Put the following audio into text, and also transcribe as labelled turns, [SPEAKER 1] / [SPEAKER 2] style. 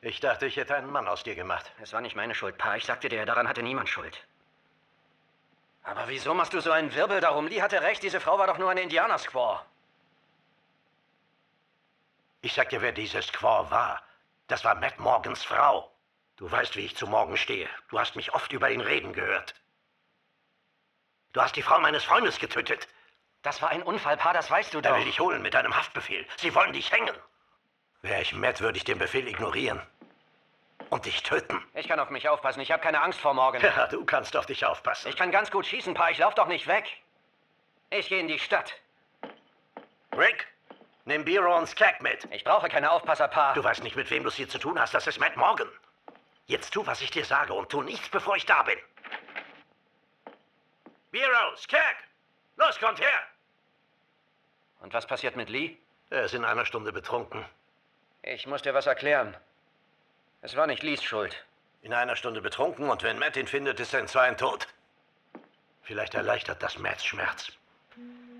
[SPEAKER 1] Ich dachte, ich hätte einen Mann aus dir gemacht.
[SPEAKER 2] Es war nicht meine Schuld, Pa. Ich sagte dir, daran hatte niemand Schuld. Aber wieso machst du so einen Wirbel darum? Lee hatte recht, diese Frau war doch nur eine Indianer-Squaw.
[SPEAKER 1] Ich sag dir, wer diese Squaw war. Das war Matt Morgans Frau. Du weißt, wie ich zu Morgan stehe. Du hast mich oft über ihn reden gehört. Du hast die Frau meines Freundes getötet.
[SPEAKER 2] Das war ein Unfall, Pa, das weißt du doch.
[SPEAKER 1] Er will dich holen mit einem Haftbefehl. Sie wollen dich hängen. Wäre ich Matt, würde ich den Befehl ignorieren. Und dich töten.
[SPEAKER 2] Ich kann auf mich aufpassen. Ich habe keine Angst vor Morgan.
[SPEAKER 1] Ja, du kannst auf dich aufpassen.
[SPEAKER 2] Ich kann ganz gut schießen, Pa. Ich lauf doch nicht weg. Ich gehe in die Stadt.
[SPEAKER 1] Rick, nimm Biro und Skag mit.
[SPEAKER 2] Ich brauche keine Aufpasser, Pa.
[SPEAKER 1] Du weißt nicht, mit wem du es hier zu tun hast. Das ist Matt Morgan. Jetzt tu, was ich dir sage und tu nichts, bevor ich da bin. Biro, Skag, los, kommt her.
[SPEAKER 2] Und was passiert mit Lee?
[SPEAKER 1] Er ist in einer Stunde betrunken.
[SPEAKER 2] Ich muss dir was erklären. Es war nicht Lees Schuld.
[SPEAKER 1] In einer Stunde betrunken und wenn Matt ihn findet, ist er in 2 tot. Vielleicht erleichtert das Matts Schmerz.